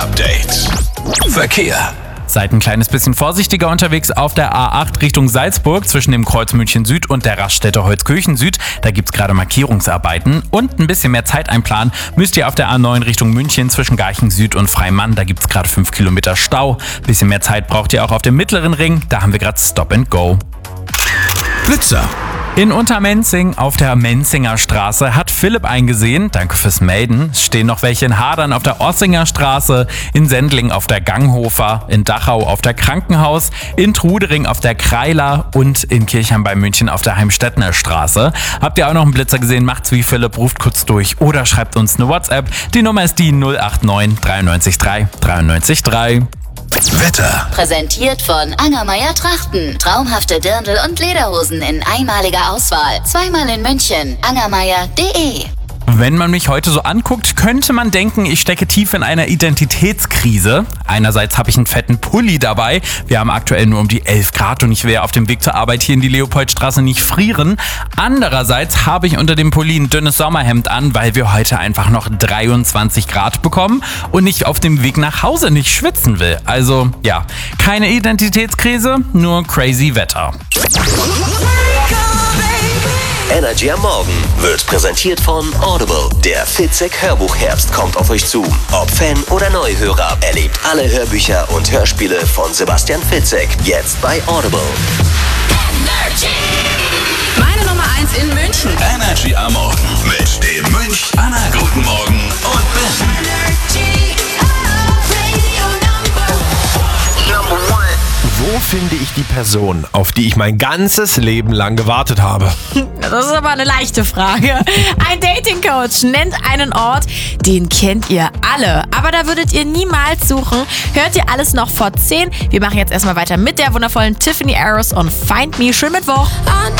Update. Verkehr. Seid ein kleines bisschen vorsichtiger unterwegs auf der A8 Richtung Salzburg zwischen dem Kreuz München Süd und der Raststätte Holzkirchen Süd. Da gibt's gerade Markierungsarbeiten und ein bisschen mehr Zeit einplanen müsst ihr auf der A9 Richtung München zwischen Garching Süd und Freimann. Da gibt's gerade 5 Kilometer Stau. Bisschen mehr Zeit braucht ihr auch auf dem mittleren Ring. Da haben wir gerade Stop and Go. Blitzer. In Untermenzing auf der Menzinger Straße hat Philipp eingesehen, danke fürs Melden. Es stehen noch welche in Hadern auf der Ossinger Straße, in Sendling auf der Ganghofer, in Dachau auf der Krankenhaus, in Trudering auf der Kreiler und in Kirchheim bei München auf der Heimstettner Straße. Habt ihr auch noch einen Blitzer gesehen? Macht's wie Philipp, ruft kurz durch oder schreibt uns eine WhatsApp. Die Nummer ist die 089 93 3 93 3. Wetter. Präsentiert von Angermeier Trachten. Traumhafte Dirndl und Lederhosen in einmaliger Auswahl. Zweimal in München. Angermeier.de. Wenn man mich heute so anguckt, könnte man denken, ich stecke tief in einer Identitätskrise. Einerseits habe ich einen fetten Pulli dabei. Wir haben aktuell nur um die 11 Grad und ich will auf dem Weg zur Arbeit hier in die Leopoldstraße nicht frieren. Andererseits habe ich unter dem Pulli ein dünnes Sommerhemd an, weil wir heute einfach noch 23 Grad bekommen und ich auf dem Weg nach Hause nicht schwitzen will. Also ja, keine Identitätskrise, nur crazy Wetter. Energy am Morgen wird präsentiert von Audible. Der Fitzek-Hörbuch-Herbst kommt auf euch zu. Ob Fan oder Neuhörer, erlebt alle Hörbücher und Hörspiele von Sebastian Fitzek jetzt bei Audible. Meine Nummer 1 in München. Energy am Morgen mit dem Münch Anna. Guten Morgen und Ben. Wo finde ich die Person, auf die ich mein ganzes Leben lang gewartet habe? Das ist aber eine leichte Frage. Ein Dating-Coach nennt einen Ort, den kennt ihr alle. Aber da würdet ihr niemals suchen. Hört ihr alles noch vor 10? Wir machen jetzt erstmal weiter mit der wundervollen Tiffany Harris und Find Me. Schönen Mittwoch.